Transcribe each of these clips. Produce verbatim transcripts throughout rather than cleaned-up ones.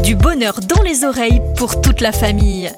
Du bonheur dans les oreilles pour toute la famille.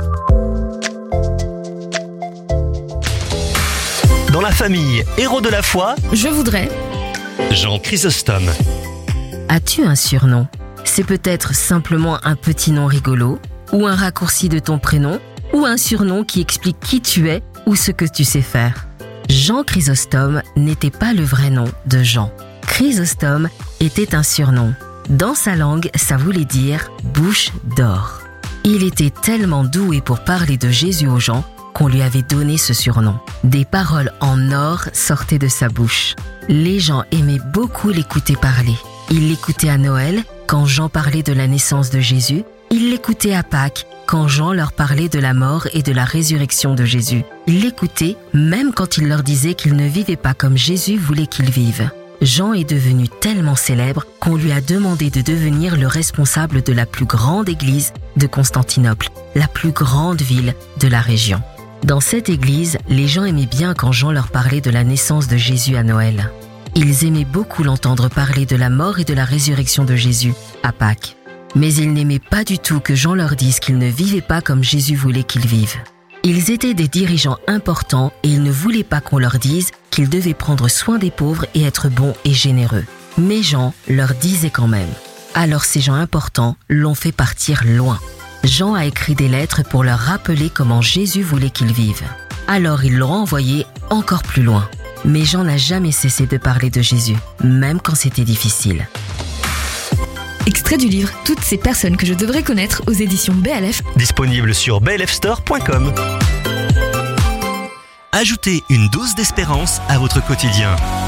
Dans la famille Héros de la foi, Je voudrais. Jean Chrysostome. As-tu un surnom ? C'est peut-être simplement un petit nom rigolo, ou un raccourci de ton prénom, ou un surnom qui explique qui tu es ou ce que tu sais faire. Jean Chrysostome n'était pas le vrai nom de Jean. Chrysostome était un surnom. Dans sa langue, ça voulait dire « bouche d'or ». Il était tellement doué pour parler de Jésus aux gens qu'on lui avait donné ce surnom. Des paroles en or sortaient de sa bouche. Les gens aimaient beaucoup l'écouter parler. Ils l'écoutaient à Noël, quand Jean parlait de la naissance de Jésus. Ils l'écoutaient à Pâques, quand Jean leur parlait de la mort et de la résurrection de Jésus. Ils l'écoutaient même quand il leur disait qu'ils ne vivaient pas comme Jésus voulait qu'ils vivent. Jean est devenu tellement célèbre qu'on lui a demandé de devenir le responsable de la plus grande église de Constantinople, la plus grande ville de la région. Dans cette église, les gens aimaient bien quand Jean leur parlait de la naissance de Jésus à Noël. Ils aimaient beaucoup l'entendre parler de la mort et de la résurrection de Jésus à Pâques. Mais ils n'aimaient pas du tout que Jean leur dise qu'ils ne vivaient pas comme Jésus voulait qu'ils vivent. Ils étaient des dirigeants importants et ils ne voulaient pas qu'on leur dise qu'ils devaient prendre soin des pauvres et être bons et généreux. Mais Jean leur disait quand même. Alors ces gens importants l'ont fait partir loin. Jean a écrit des lettres pour leur rappeler comment Jésus voulait qu'ils vivent. Alors ils l'ont envoyé encore plus loin. Mais Jean n'a jamais cessé de parler de Jésus, même quand c'était difficile. Extrait du livre « Toutes ces personnes que je devrais connaître » aux éditions B L F. Disponible sur b l f store point com. Ajoutez une dose d'espérance à votre quotidien.